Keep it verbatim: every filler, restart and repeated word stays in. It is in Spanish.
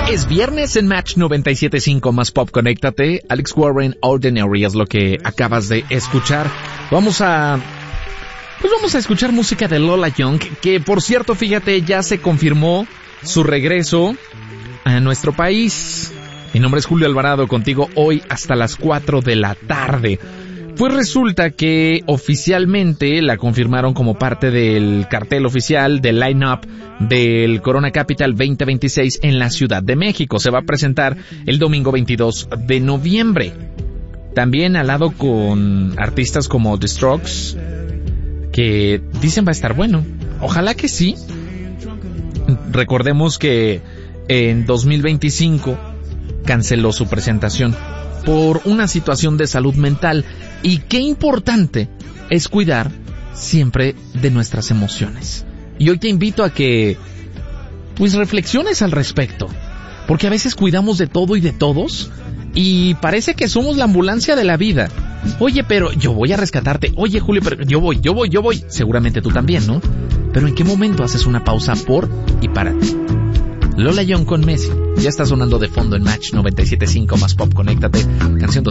Es viernes en Match noventa y siete punto cinco más Pop, conéctate. Alex Warren, Ordinary es lo que acabas de escuchar. Vamos a... Pues vamos a escuchar música de Lola Young, que por cierto, fíjate, ya se confirmó su regreso a nuestro país. Mi nombre es Julio Alvarado, contigo hoy hasta las cuatro de la tarde. Pues resulta que oficialmente la confirmaron como parte del cartel oficial del line-up del Corona Capital veinte veintiséis en la Ciudad de México. Se va a presentar el domingo veintidós de noviembre. También al lado con artistas como The Strokes, que dicen va a estar bueno. Ojalá que sí. Recordemos que en dos mil veinticinco canceló su presentación por una situación de salud mental. Y qué importante es cuidar siempre de nuestras emociones. Y hoy te invito a que, pues, reflexiones al respecto. Porque a veces cuidamos de todo y de todos y parece que somos la ambulancia de la vida. Oye, pero yo voy a rescatarte. Oye, Julio, pero yo voy, yo voy, yo voy. Seguramente tú también, ¿no? Pero ¿en qué momento haces una pausa por y para ti? Lola Young con Messi. Ya está sonando de fondo en Match noventa y siete punto cinco más Pop, conéctate. Canción